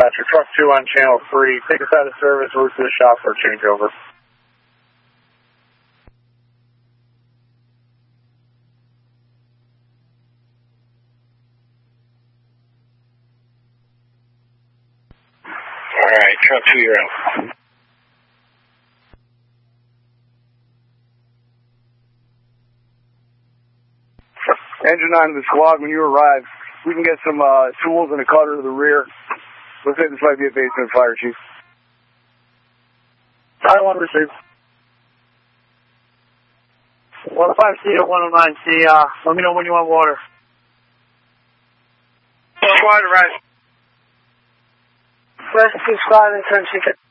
dispatcher. Truck 2 on channel 3. Take us out of service, route to the shop for a changeover. Alright, truck 2, you're out. Engine 9 to the squad, when you arrive, we can get some tools and a cutter to the rear. Looks like this might be a basement fire, Chief. I want to receive. 105C to 109C, let me know when you want water. Squad, right. West 25 and turn ticket.